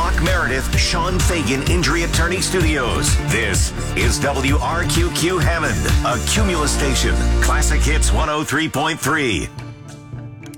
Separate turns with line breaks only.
Brock Meredith, Sean Fagan Injury Attorney Studios. This is WRQQ Hammond, a Cumulus station. Classic Hits 103.3.